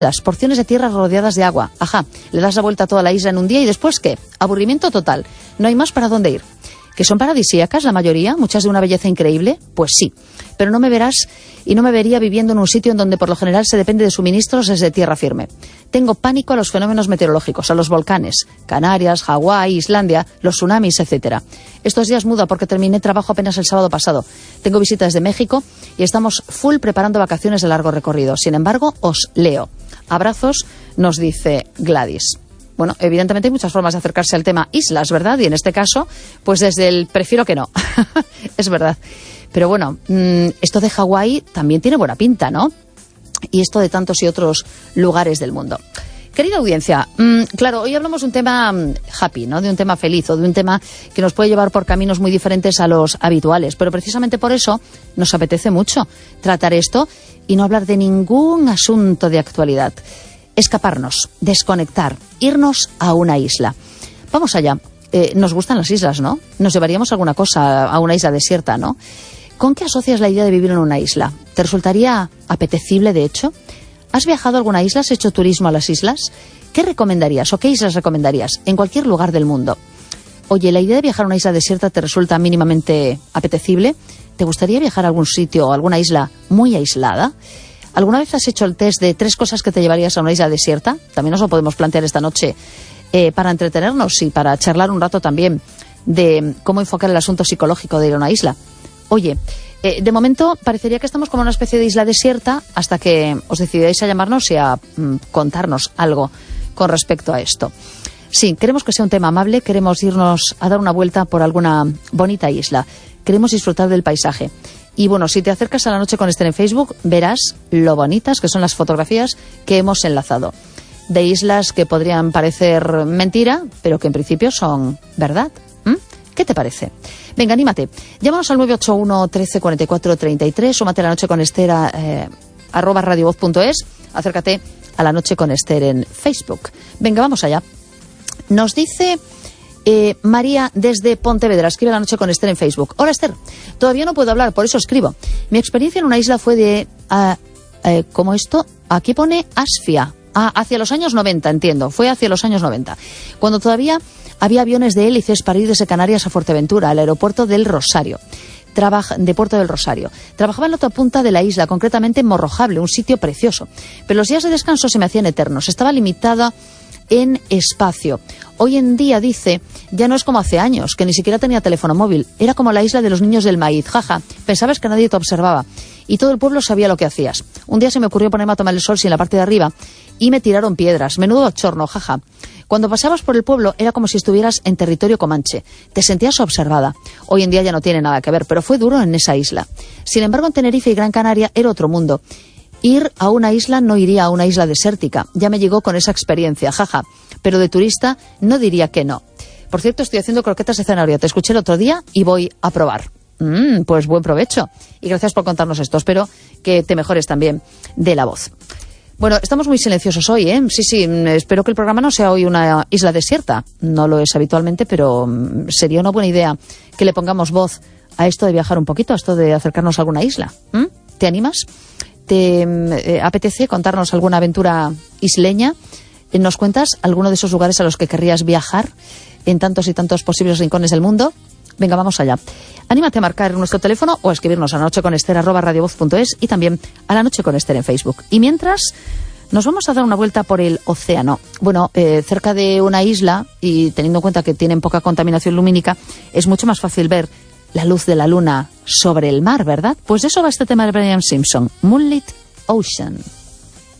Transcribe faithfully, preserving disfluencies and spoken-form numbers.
Las porciones de tierra rodeadas de agua. Ajá, le das la vuelta a toda la isla en un día y después ¿qué? Aburrimiento total. No hay más para dónde ir. ¿Que son paradisíacas la mayoría? ¿Muchas de una belleza increíble? Pues sí. Pero no me verás y no me vería viviendo en un sitio en donde por lo general se depende de suministros desde tierra firme. Tengo pánico a los fenómenos meteorológicos, a los volcanes, Canarias, Hawái, Islandia, los tsunamis, etcétera. Estos días muda porque terminé trabajo apenas el sábado pasado. Tengo visitas de México y estamos full preparando vacaciones de largo recorrido. Sin embargo, os leo. Abrazos, nos dice Gladys. Bueno, evidentemente hay muchas formas de acercarse al tema islas, ¿verdad? Y en este caso, pues desde el prefiero que no. Es verdad. Pero bueno, mmm, esto de Hawái también tiene buena pinta, ¿no? Y esto de tantos y otros lugares del mundo. Querida audiencia, mmm, claro, hoy hablamos de un tema happy, ¿no? De un tema feliz o de un tema que nos puede llevar por caminos muy diferentes a los habituales. Pero precisamente por eso nos apetece mucho tratar esto y no hablar de ningún asunto de actualidad. Escaparnos, desconectar, irnos a una isla. Vamos allá. Eh, nos gustan las islas, ¿no? Nos llevaríamos alguna cosa a una isla desierta, ¿no? ¿Con qué asocias la idea de vivir en una isla? ¿Te resultaría apetecible, de hecho? ¿Has viajado a alguna isla? ¿Has hecho turismo a las islas? ¿Qué recomendarías o qué islas recomendarías en cualquier lugar del mundo? Oye, ¿la idea de viajar a una isla desierta te resulta mínimamente apetecible? ¿Te gustaría viajar a algún sitio o alguna isla muy aislada? ¿Alguna vez has hecho el test de tres cosas que te llevarías a una isla desierta? También nos lo podemos plantear esta noche eh, para entretenernos y para charlar un rato también de cómo enfocar el asunto psicológico de ir a una isla. Oye, eh, de momento parecería que estamos como una especie de isla desierta hasta que os decidáis a llamarnos y a mm, contarnos algo con respecto a esto. Sí, queremos que sea un tema amable, queremos irnos a dar una vuelta por alguna bonita isla, queremos disfrutar del paisaje. Y bueno, si te acercas a La Noche con Esther en Facebook, verás lo bonitas que son las fotografías que hemos enlazado. De islas que podrían parecer mentira, pero que en principio son verdad. ¿Mm? ¿Qué te parece? Venga, anímate. Llámanos al nueve ocho uno, trece, cuarenta y cuatro, treinta y tres, súmate a La Noche con Esther a, eh, arroba radiovoz punto es, acércate a La Noche con Esther en Facebook. Venga, vamos allá. Nos dice... Eh, María desde Pontevedra, escribe La Noche con Esther en Facebook. Hola Esther, todavía no puedo hablar, por eso escribo. Mi experiencia en una isla fue de... Uh, eh, ¿Cómo esto? Aquí pone Asfia. Ah, hacia los años noventa, entiendo. Fue hacia los años noventa. Cuando todavía había aviones de hélices para ir desde Canarias a Fuerteventura, al aeropuerto del Rosario. Trabaja, de Puerto del Rosario. Trabajaba en la otra punta de la isla, concretamente en Morrojable, un sitio precioso. Pero los días de descanso se me hacían eternos. Estaba limitada en espacio. Hoy en día, dice, ya no es como hace años, que ni siquiera tenía teléfono móvil. Era como la isla de los niños del maíz, jaja. Pensabas que nadie te observaba y todo el pueblo sabía lo que hacías. Un día se me ocurrió ponerme a tomar el sol sin la parte de arriba y me tiraron piedras. Menudo bochorno, jaja. Cuando pasabas por el pueblo era como si estuvieras en territorio comanche. Te sentías observada. Hoy en día ya no tiene nada que ver, pero fue duro en esa isla. Sin embargo, en Tenerife y Gran Canaria era otro mundo. Ir a una isla no iría a una isla desértica. Ya me llegó con esa experiencia, jaja. Pero de turista no diría que no. Por cierto, estoy haciendo croquetas de zanahoria. Te escuché el otro día y voy a probar. Mm, pues buen provecho. Y gracias por contarnos esto. Espero que te mejores también de la voz. Bueno, estamos muy silenciosos hoy, ¿eh? Sí, sí, espero que el programa no sea hoy una isla desierta. No lo es habitualmente, pero sería una buena idea que le pongamos voz a esto de viajar un poquito, a esto de acercarnos a alguna isla. ¿Mm? ¿Te animas? ¿Te eh, apetece contarnos alguna aventura isleña? ¿Nos cuentas alguno de esos lugares a los que querrías viajar en tantos y tantos posibles rincones del mundo? Venga, vamos allá. Anímate a marcar nuestro teléfono o a escribirnos a la noche con Esther arroba radiovoz punto es y también a La Noche con Esther en Facebook. Y mientras nos vamos a dar una vuelta por el océano. Bueno, eh, cerca de una isla y teniendo en cuenta que tienen poca contaminación lumínica, es mucho más fácil ver la luz de la luna sobre el mar, ¿verdad? Pues de eso va este tema de Brian Simpson, Moonlit Ocean.